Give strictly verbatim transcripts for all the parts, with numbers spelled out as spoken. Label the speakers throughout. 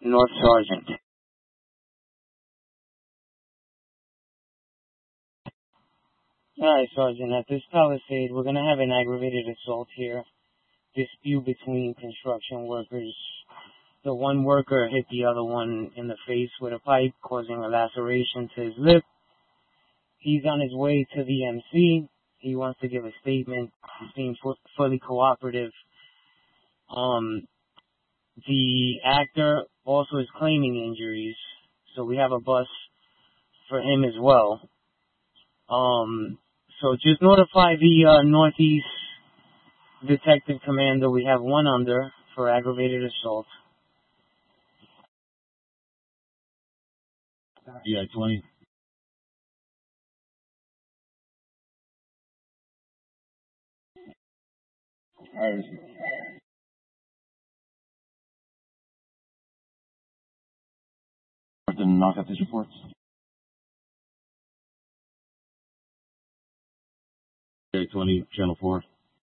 Speaker 1: North Sergeant. Alright, Sergeant, at this Palisade, we're gonna have an aggravated assault here. Dispute between construction workers. The one worker hit the other one in the face with a pipe, causing a laceration to his lip. He's on his way to the M C. He wants to give a statement. He's being fully cooperative. Um, the actor also is claiming injuries, so we have a bus for him as well. Um, so just notify the uh, Northeast Detective Commander. We have one under for aggravated assault.
Speaker 2: Yeah, twenty. Alright. Then knock out these reports. Yeah, twenty, Channel four.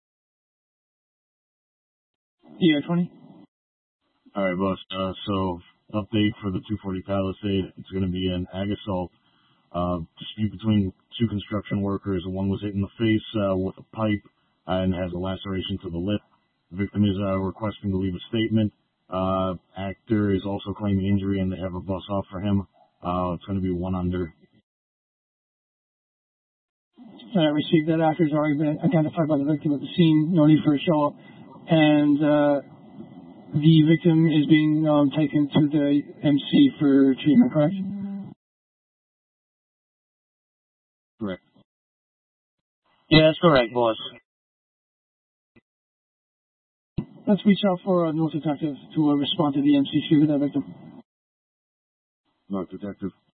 Speaker 3: Yeah, twenty.
Speaker 2: Alright, boss. Uh, so, update for the two forty Palisade. It's going to be an ag assault. Uh, dispute between two construction workers. One was hit in the face uh, with a pipe and has a laceration to the lip. The victim is uh, requesting to leave a statement. Uh, actor is also claiming injury, and they have a bus off for him. Uh, it's going to be one under.
Speaker 3: I received that actor's already been identified by the victim at the scene. No need for a show up. And uh, the victim is being um, taken to the M C for treatment, correct?
Speaker 2: Correct.
Speaker 1: Yeah, that's correct, boss.
Speaker 3: Let's reach out for a North Detective to uh, respond to the M C shoot with that victim.
Speaker 2: North Detective.